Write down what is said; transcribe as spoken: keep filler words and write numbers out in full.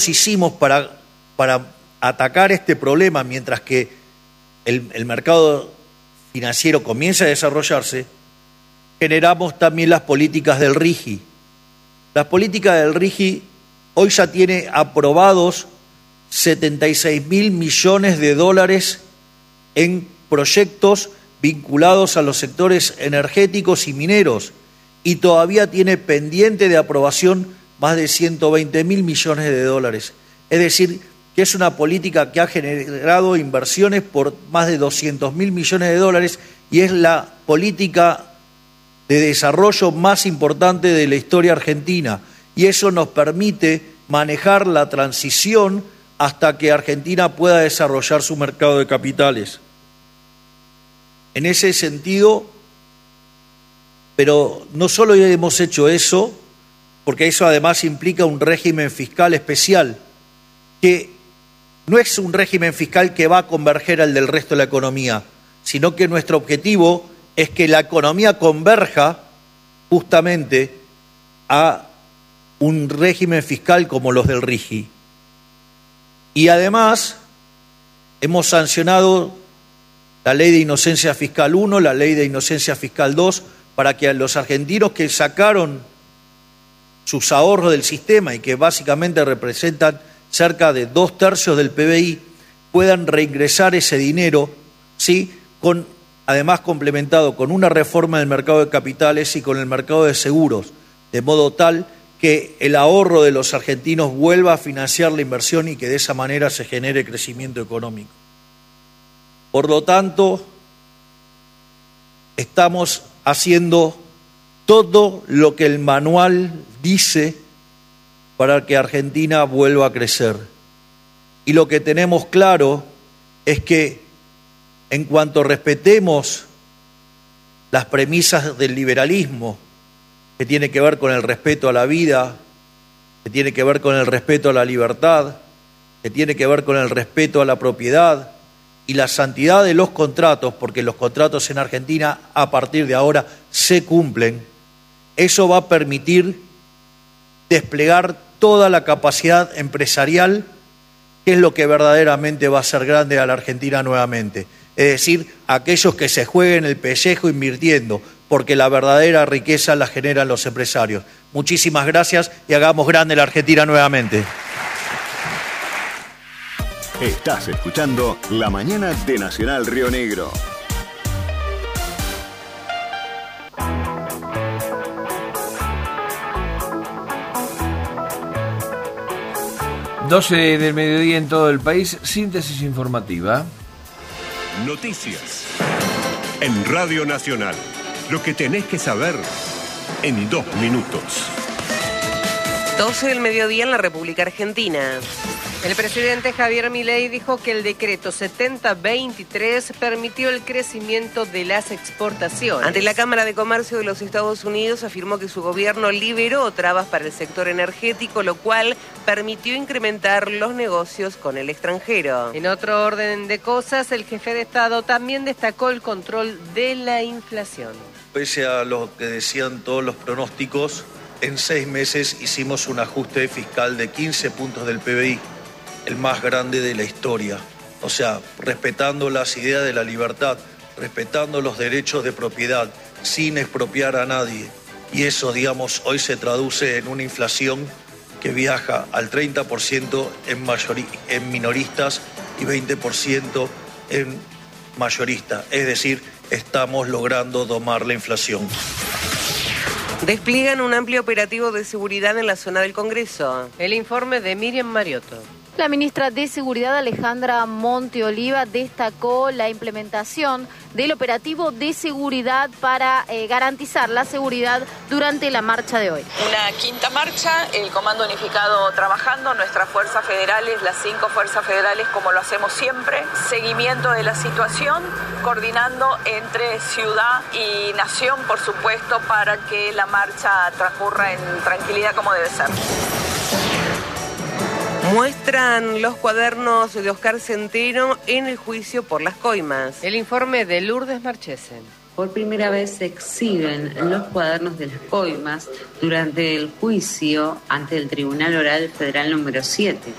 hicimos para, para atacar este problema mientras que el, el mercado financiero comienza a desarrollarse, generamos también las políticas del RIGI. Las políticas del RIGI hoy ya tiene aprobados setenta y seis mil millones de dólares en proyectos vinculados a los sectores energéticos y mineros, y todavía tiene pendiente de aprobación más de ciento veinte mil millones de dólares. Es decir, que es una política que ha generado inversiones por más de doscientos mil millones de dólares y es la política de desarrollo más importante de la historia argentina. Y eso nos permite manejar la transición hasta que Argentina pueda desarrollar su mercado de capitales. En ese sentido, pero no solo hemos hecho eso, porque eso además implica un régimen fiscal especial, que no es un régimen fiscal que va a converger al del resto de la economía, sino que nuestro objetivo es que la economía converja justamente a un régimen fiscal como los del RIGI. Y además hemos sancionado la Ley de Inocencia Fiscal uno, la Ley de Inocencia Fiscal dos, para que a los argentinos que sacaron sus ahorros del sistema y que básicamente representan cerca de dos tercios del P B I, puedan reingresar ese dinero, ¿sí?, con, además complementado con una reforma del mercado de capitales y con el mercado de seguros, de modo tal que el ahorro de los argentinos vuelva a financiar la inversión y que de esa manera se genere crecimiento económico. Por lo tanto, estamos haciendo todo lo que el manual dice para que Argentina vuelva a crecer. Y lo que tenemos claro es que en cuanto respetemos las premisas del liberalismo, que tiene que ver con el respeto a la vida, que tiene que ver con el respeto a la libertad, que tiene que ver con el respeto a la propiedad y la santidad de los contratos, porque los contratos en Argentina a partir de ahora se cumplen, eso va a permitir desplegar toda la capacidad empresarial, que es lo que verdaderamente va a hacer grande a la Argentina nuevamente. Es decir, aquellos que se jueguen el pellejo invirtiendo, porque la verdadera riqueza la generan los empresarios. Muchísimas gracias y hagamos grande la Argentina nuevamente. Estás escuchando La Mañana de Nacional Río Negro. doce del mediodía en todo el país, síntesis informativa. Noticias en Radio Nacional. Lo que tenés que saber en dos minutos. doce del mediodía en la República Argentina. El presidente Javier Milei dijo que el decreto setenta veintitrés permitió el crecimiento de las exportaciones. Ante la Cámara de Comercio de los Estados Unidos afirmó que su gobierno liberó trabas para el sector energético, lo cual permitió incrementar los negocios con el extranjero. En otro orden de cosas, el jefe de Estado también destacó el control de la inflación. Pese a lo que decían todos los pronósticos, en seis meses hicimos un ajuste fiscal de quince puntos del P B I. El más grande de la historia, o sea, respetando las ideas de la libertad, respetando los derechos de propiedad, sin expropiar a nadie. Y eso, digamos, hoy se traduce en una inflación que viaja al treinta por ciento en, mayori- en minoristas y veinte por ciento en mayoristas. Es decir, estamos logrando domar la inflación. Despliegan un amplio operativo de seguridad en la zona del Congreso. El informe de Miriam Mariotto. La ministra de Seguridad, Alejandra Monteoliva, destacó la implementación del operativo de seguridad para eh, garantizar la seguridad durante la marcha de hoy. Una quinta marcha, el Comando Unificado trabajando, nuestras fuerzas federales, las cinco fuerzas federales como lo hacemos siempre, seguimiento de la situación, coordinando entre ciudad y nación, por supuesto, para que la marcha transcurra en tranquilidad como debe ser. Muestran los cuadernos de Oscar Centeno en el juicio por las coimas. El informe de Lourdes Marchesen. Por primera vez se exhiben los cuadernos de las coimas durante el juicio ante el Tribunal Oral Federal número siete.